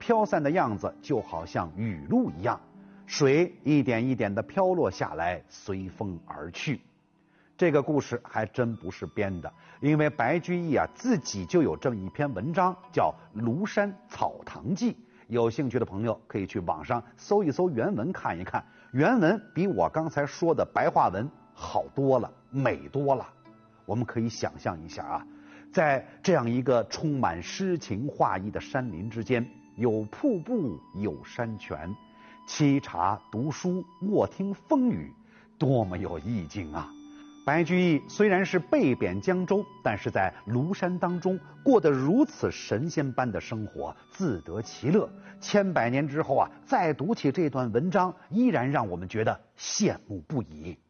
飘散的样子就好像雨露一样，水一点一点地飘落下来，随风而去。这个故事还真不是编的，因为白居易自己就有这么一篇文章，叫《庐山草堂记》。有兴趣的朋友可以去网上搜一搜原文看一看，原文比我刚才说的白话文好多了，美多了。我们可以想象一下在这样一个充满诗情画意的山林之间，有瀑布，有山泉，沏茶读书，卧听风雨，多么有意境啊！白居易虽然是被贬江州，但是在庐山当中过得如此神仙般的生活，自得其乐。千百年之后再读起这段文章，依然让我们觉得羡慕不已。